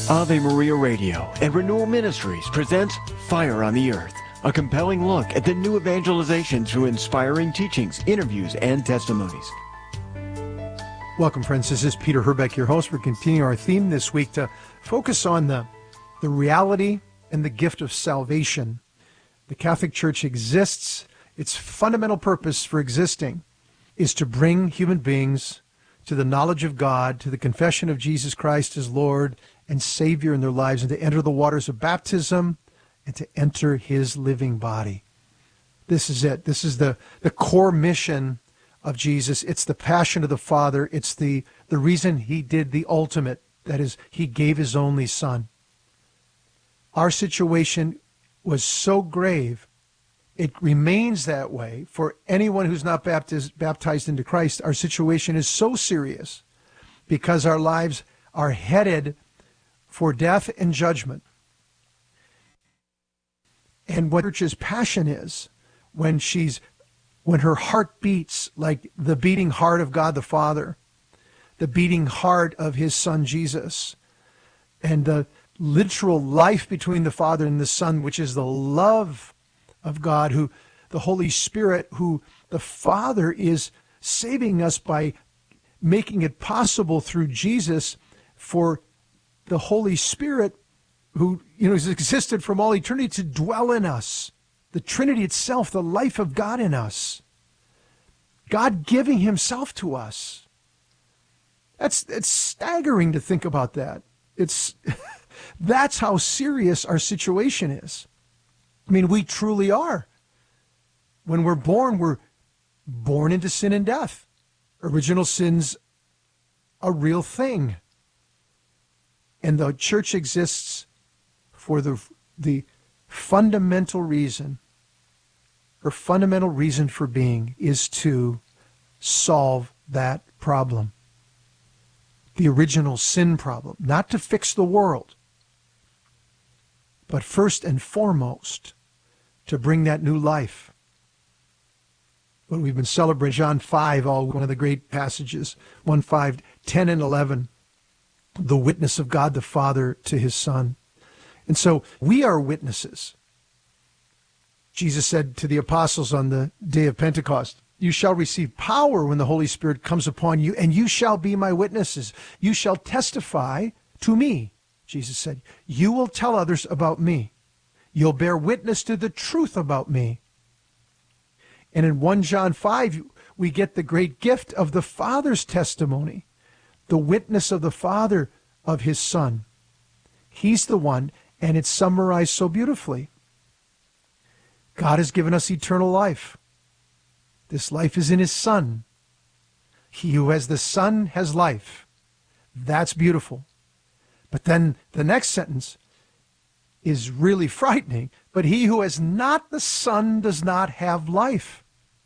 Ave Maria Radio and Renewal Ministries presents Fire on the Earth, a compelling look at the new evangelization through inspiring teachings, interviews, and testimonies. Welcome, friends. This is Peter Herbeck, your host. We're continuing our theme this week to focus on the reality and the gift of salvation. The Catholic Church exists. Its fundamental purpose for existing is to bring human beings to the knowledge of God, to the confession of Jesus Christ as Lord and Savior in their lives, and to enter the waters of baptism and to enter his living body. This is it. This is the core mission of Jesus. It's the passion of the Father. It's the reason he did the ultimate, that is, he gave his only Son. Our situation was so grave, it remains that way for anyone who's not baptized into Christ. Our situation is so serious because our lives are headed for death and judgment. And what the church's passion is, when her heart beats like the beating heart of God the Father, the beating heart of his Son Jesus, and the literal life between the Father and the Son, which is the love of God, who the Holy Spirit, who the Father is saving us by making it possible through Jesus for the Holy Spirit, who has existed from all eternity, to dwell in us. The Trinity itself, the life of God in us. God giving himself to us. It's staggering to think about that. That's how serious our situation is. I mean, we truly are. When we're born into sin and death. Original sin's a real thing. And the church exists for the fundamental reason, her fundamental reason for being is to solve that problem. The original sin problem, not to fix the world, but first and foremost, to bring that new life. What we've been celebrating, John 5, one of the great passages, 1, 5, 10, and 11, the witness of God the Father to his Son. And so we are witnesses. Jesus said to the apostles on the day of Pentecost, "You shall receive power when the Holy Spirit comes upon you, and you shall be my witnesses. You shall testify to me," Jesus said. "You will tell others about me. You'll bear witness to the truth about me." And in 1 John 5, we get the great gift of the Father's testimony, the witness of the Father of his Son. He's the one, and it's summarized so beautifully. God has given us eternal life. This life is in his Son. He who has the Son has life. That's beautiful. But then the next sentence is really frightening. But he who has not the Son does not have life.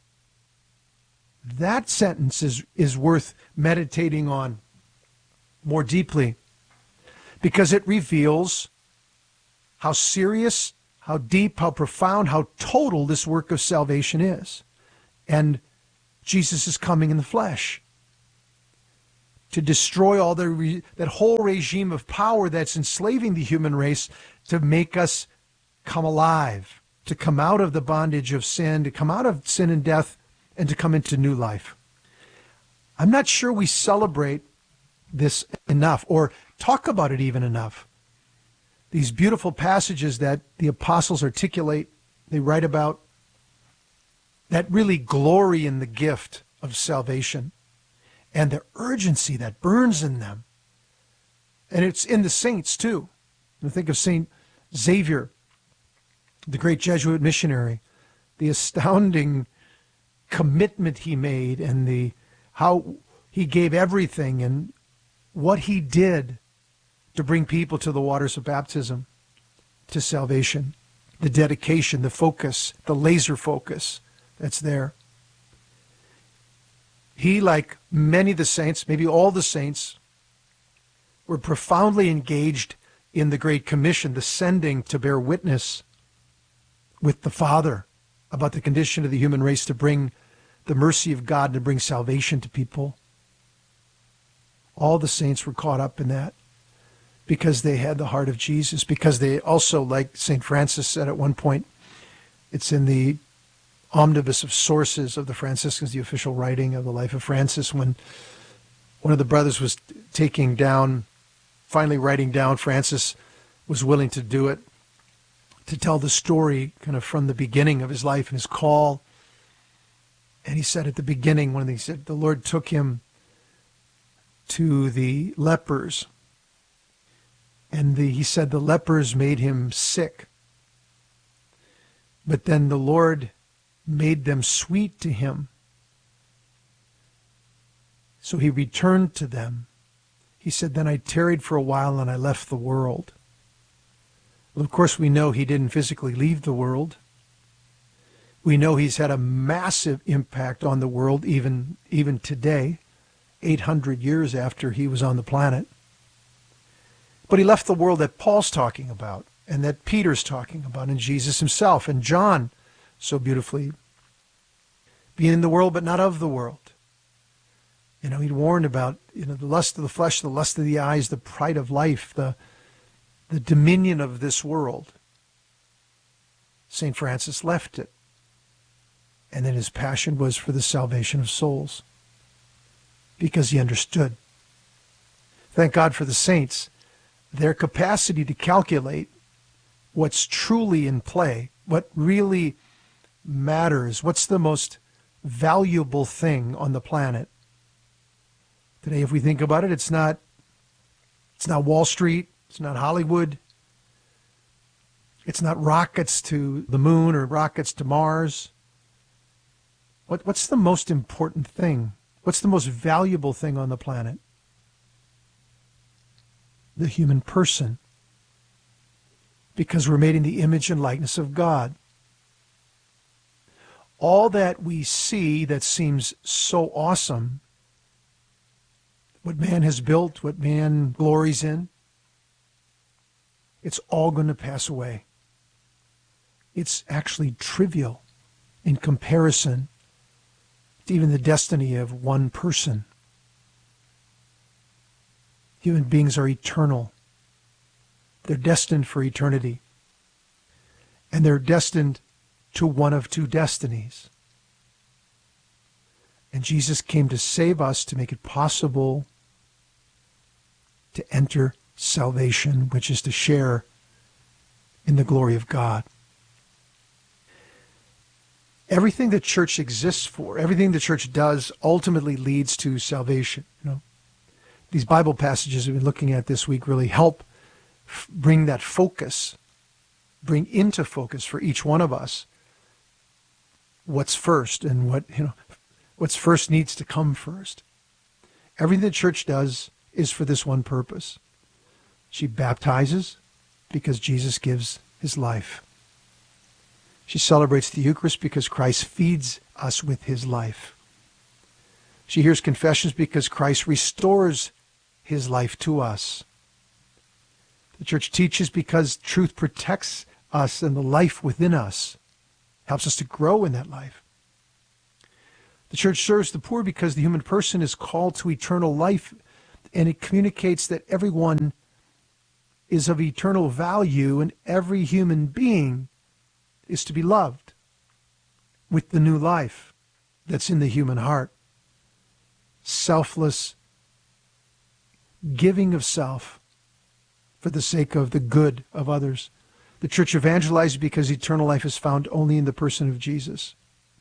That sentence is worth meditating on more deeply, because it reveals how serious, how deep, how profound, how total this work of salvation is. And Jesus is coming in the flesh to destroy all that whole regime of power that's enslaving the human race, to make us come alive, to come out of the bondage of sin, to come out of sin and death, and to come into new life. I'm not sure we celebrate this enough, or talk about it even enough. These beautiful passages that the apostles articulate, they write about, that really glory in the gift of salvation and the urgency that burns in them. And it's in the saints too. I think of St. Xavier, the great Jesuit missionary, the astounding commitment he made, and how he gave everything, and what he did to bring people to the waters of baptism, to salvation, the dedication, the focus, the laser focus that's there. He, like many of the saints, maybe all the saints, were profoundly engaged in the Great Commission, the sending to bear witness with the Father about the condition of the human race, to bring the mercy of God, to bring salvation to people. All the saints were caught up in that. because they had the heart of Jesus, because they also, like St. Francis said at one point, it's in the omnibus of sources of the Franciscans, the official writing of the life of Francis, when one of the brothers was finally writing down, Francis was willing to do it, to tell the story kind of from the beginning of his life and his call. And he said at the beginning, when he said the Lord took him to the lepers, and he said the lepers made him sick. But then the Lord made them sweet to him. So he returned to them. He said, then I tarried for a while and I left the world. Well, of course, we know he didn't physically leave the world. We know he's had a massive impact on the world even today, 800 years after he was on the planet. But he left the world that Paul's talking about and that Peter's talking about and Jesus himself and John so beautifully. Be in the world but not of the world. He'd warned about the lust of the flesh, the lust of the eyes, the pride of life, the dominion of this world. St. Francis left it. And then his passion was for the salvation of souls, because he understood. Thank God for the saints. Their capacity to calculate what's truly in play, what really matters, what's the most valuable thing on the planet. Today, if we think about it, it's not Wall Street, it's not Hollywood, it's not rockets to the moon or rockets to Mars. What's the most important thing? What's the most valuable thing on the planet? The human person. Because we're made in the image and likeness of God. All that we see that seems so awesome, what man has built, what man glories in, it's all going to pass away. It's actually trivial in comparison to even the destiny of one person. Human beings are eternal. They're destined for eternity. And they're destined to one of two destinies. And Jesus came to save us, to make it possible to enter salvation, which is to share in the glory of God. Everything the church exists for, everything the church does, ultimately leads to salvation. These Bible passages we've been looking at this week really help bring that focus, bring into focus for each one of us what's first and what's first needs to come first. Everything the church does is for this one purpose. She baptizes because Jesus gives his life. She celebrates the Eucharist because Christ feeds us with his life. She hears confessions because Christ restores his life to us. The church teaches because truth protects us and the life within us helps us to grow in that life. The church serves the poor because the human person is called to eternal life, and it communicates that everyone is of eternal value and every human being is to be loved with the new life that's in the human heart. Selfless giving of self for the sake of the good of others. The church evangelizes because eternal life is found only in the person of Jesus.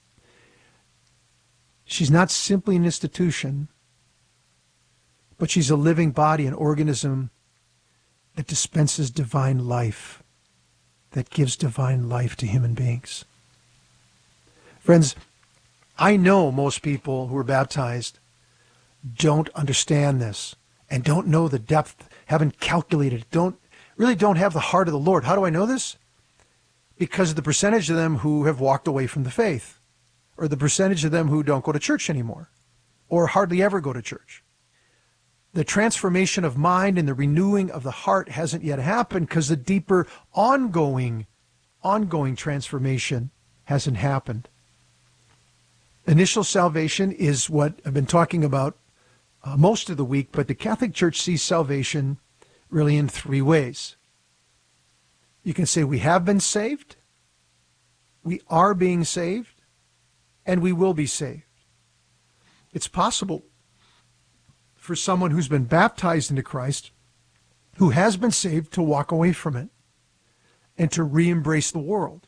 She's not simply an institution, but she's a living body, an organism that dispenses divine life, that gives divine life to human beings. Friends, I know most people who are baptized don't understand this and don't know the depth, haven't calculated, don't have the heart of the Lord. How do I know this? Because of the percentage of them who have walked away from the faith, or the percentage of them who don't go to church anymore, or hardly ever go to church. The transformation of mind and the renewing of the heart hasn't yet happened because the deeper ongoing transformation hasn't happened. Initial salvation is what I've been talking about most of the week, but the Catholic Church sees salvation really in three ways. You can say we have been saved, we are being saved, and we will be saved. It's possible for someone who's been baptized into Christ, who has been saved, to walk away from it and to re-embrace the world,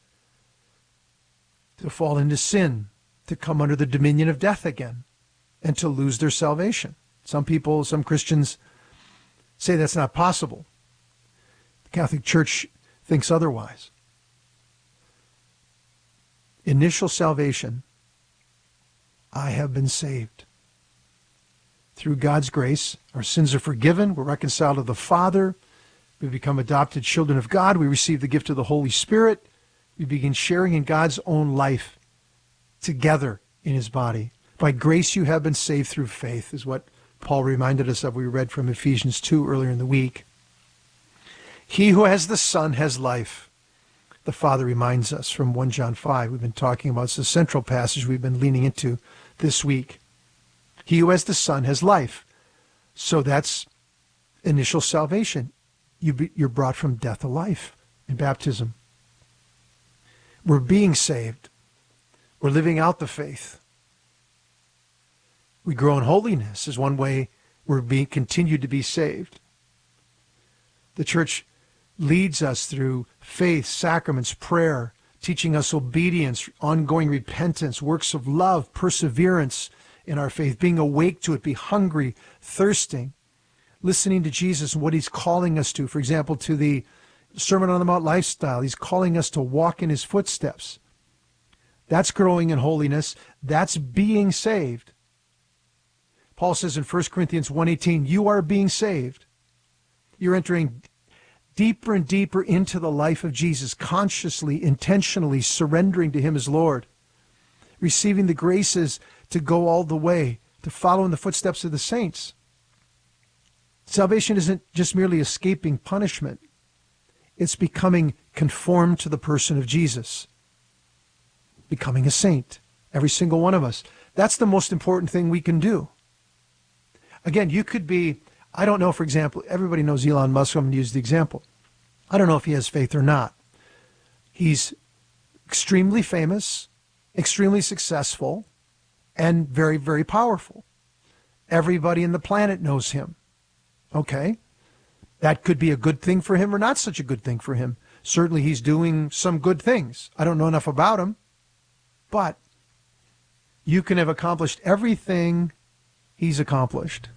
to fall into sin, to come under the dominion of death again, and to lose their salvation. Some Christians say that's not possible. The Catholic Church thinks otherwise. Initial salvation, I have been saved. Through God's grace, our sins are forgiven. We're reconciled to the Father. We become adopted children of God. We receive the gift of the Holy Spirit. We begin sharing in God's own life together in his body. By grace you have been saved through faith, is what Paul reminded us of. We read from Ephesians 2 earlier in the week. He who has the Son has life. The Father reminds us from 1 John 5. We've been talking about. It's the central passage we've been leaning into this week. He who has the Son has life. So that's initial salvation. You're brought from death to life in baptism. We're being saved. We're living out the faith. We grow in holiness is one way we're being continued to be saved. The church leads us through faith, sacraments, prayer, teaching us obedience, ongoing repentance, works of love, perseverance in our faith, being awake to it, be hungry, thirsting, listening to Jesus and what he's calling us to. For example, to the Sermon on the Mount lifestyle, he's calling us to walk in his footsteps. That's growing in holiness. That's being saved. Paul says in 1 Corinthians 1:18, you are being saved. You're entering deeper and deeper into the life of Jesus, consciously, intentionally surrendering to him as Lord, receiving the graces to go all the way, to follow in the footsteps of the saints. Salvation isn't just merely escaping punishment. It's becoming conformed to the person of Jesus, becoming a saint, every single one of us. That's the most important thing we can do. Again, you could be, I don't know, for example, everybody knows Elon Musk. I'm going to use the example. I don't know if he has faith or not. He's extremely famous, extremely successful, and very, very powerful. Everybody in the planet knows him. Okay. That could be a good thing for him or not such a good thing for him. Certainly he's doing some good things. I don't know enough about him. But you can have accomplished everything he's accomplished.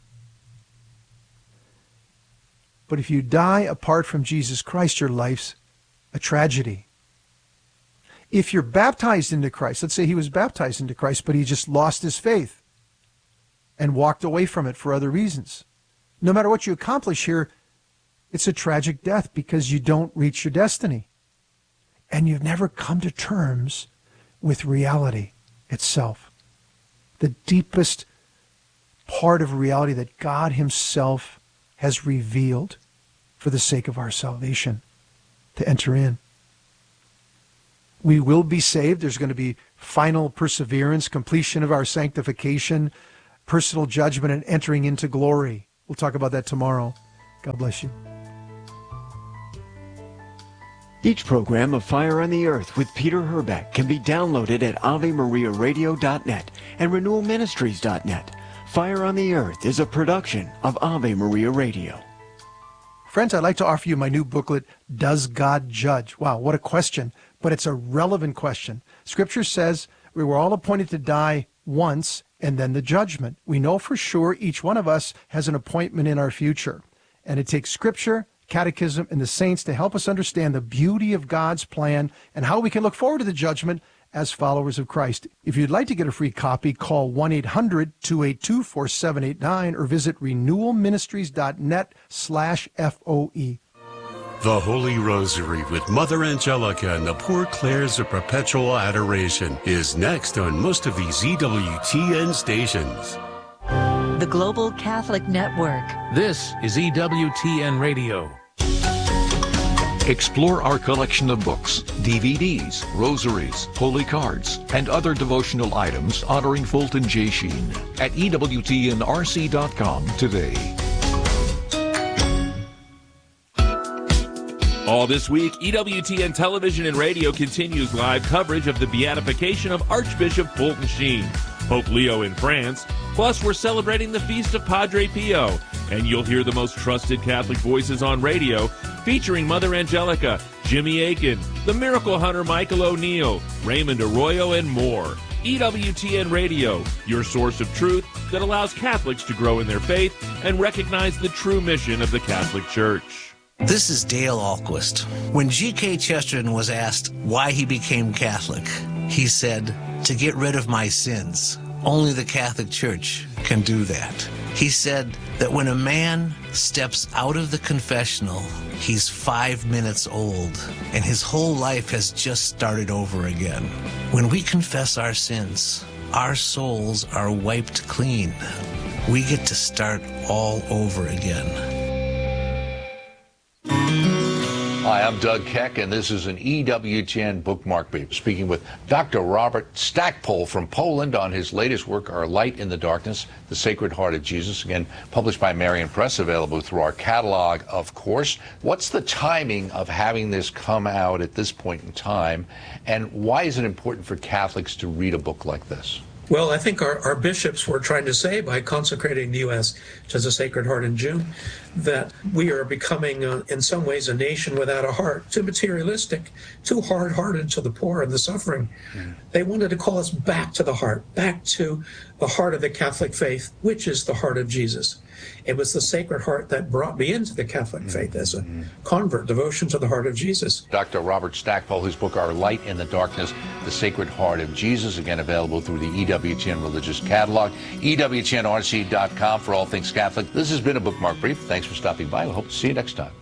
But if you die apart from Jesus Christ, your life's a tragedy. If you're baptized into Christ, let's say he was baptized into Christ, but he just lost his faith and walked away from it for other reasons. No matter what you accomplish here, it's a tragic death because you don't reach your destiny. And you've never come to terms with reality itself. The deepest part of reality that God himself has revealed for the sake of our salvation to enter in. We will be saved. There's going to be final perseverance, completion of our sanctification, personal judgment, and entering into glory. We'll talk about that tomorrow. God bless you. Each program of Fire on the Earth with Peter Herbeck can be downloaded at AveMariaRadio.net and RenewalMinistries.net. Fire on the Earth is a production of Ave Maria Radio. Friends, I'd like to offer you my new booklet, Does God Judge? Wow, what a question, but it's a relevant question. Scripture says we were all appointed to die once and then the judgment. We know for sure each one of us has an appointment in our future. And it takes Scripture, Catechism, and the saints to help us understand the beauty of God's plan and how we can look forward to the judgment as followers of Christ. If you'd like to get a free copy, call 1-800-282-4789 or visit renewalministries.net/FOE. The Holy Rosary with Mother Angelica and the Poor Clares of Perpetual Adoration is next on most of these EWTN stations. The Global Catholic Network. This is EWTN Radio. Explore our collection of books, DVDs, rosaries, holy cards, and other devotional items honoring Fulton J. Sheen at EWTNRC.com today. All this week, EWTN Television and Radio continues live coverage of the beatification of Archbishop Fulton Sheen, Pope Leo in France. Plus, we're celebrating the feast of Padre Pio, and you'll hear the most trusted Catholic voices on radio, featuring Mother Angelica, Jimmy Akin, the Miracle Hunter Michael O'Neill, Raymond Arroyo, and more. EWTN Radio, your source of truth that allows Catholics to grow in their faith and recognize the true mission of the Catholic Church. This is Dale Ahlquist. When G.K. Chesterton was asked why he became Catholic, he said, "To get rid of my sins. Only the Catholic Church can do that." He said that when a man steps out of the confessional, he's 5 minutes old, and his whole life has just started over again. When we confess our sins, our souls are wiped clean. We get to start all over again. Hi, I'm Doug Keck, and this is an EWTN Bookmark Brief, speaking with Dr. Robert Stackpole from Poland on his latest work, Our Light in the Darkness, The Sacred Heart of Jesus, again, published by Marian Press, available through our catalog, of course. What's the timing of having this come out at this point in time, and why is it important for Catholics to read a book like this? Well, I think our bishops were trying to say, by consecrating the U.S. to the Sacred Heart in June, that we are becoming, in some ways, a nation without a heart, too materialistic, too hard-hearted to the poor and the suffering. They wanted to call us back to the heart, back to the heart of the Catholic faith, which is the heart of Jesus. It was the Sacred Heart that brought me into the Catholic faith as a convert, devotion to the heart of Jesus. Dr. Robert Stackpole, whose book, Our Light in the Darkness, The Sacred Heart of Jesus, again available through the EWTN Religious Catalog, EWTNRC.com for all things Catholic. This has been a Bookmark Brief. Thanks for stopping by. We hope to see you next time.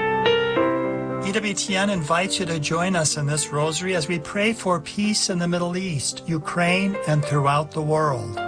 EWTN invites you to join us in this rosary as we pray for peace in the Middle East, Ukraine, and throughout the world.